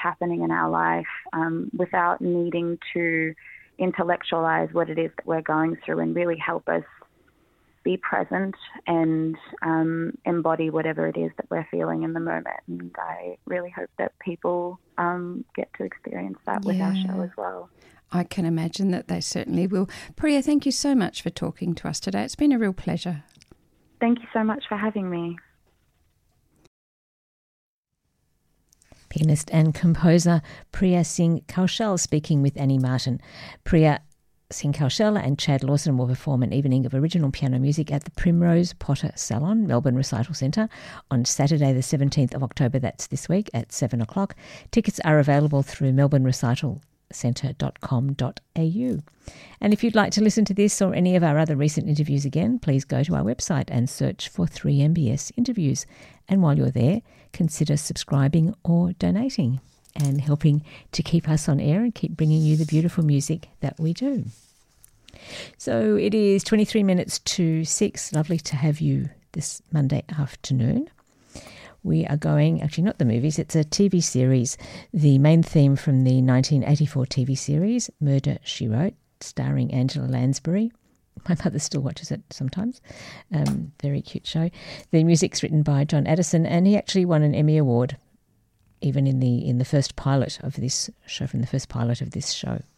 happening in our life without needing to intellectualize what it is that we're going through, and really help us be present and embody whatever it is that we're feeling in the moment. And I really hope that people get to experience that with our show as well. I can imagine that they certainly will. Priya, thank you so much for talking to us today. It's been a real pleasure. Thank you so much for having me. Pianist and composer Priya Singh Kaushal speaking with Annie Martin. Priya Singh Kaushal and Chad Lawson will perform an evening of original piano music at the Primrose Potter Salon, Melbourne Recital Centre, on Saturday the 17th of October, that's this week, at 7 o'clock. Tickets are available through melbournerecitalcentre.com.au. And if you'd like to listen to this or any of our other recent interviews again, please go to our website and search for 3MBS Interviews. And while you're there, consider subscribing or donating and helping to keep us on air and keep bringing you the beautiful music that we do. So it is 23 minutes to 6. Lovely to have you this Monday afternoon. We are going, actually not the movies, it's a TV series, the main theme from the 1984 TV series, Murder, She Wrote, starring Angela Lansbury. My mother still watches it sometimes. Very cute show. The music's written by John Addison, and he actually won an Emmy Award even in the first pilot of this show, from the first pilot of this show.